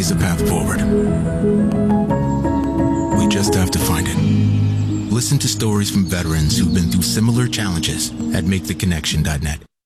always a path forward. We just have to find it. Listen to stories from veterans who've been through similar challenges at MakeTheConnection.net.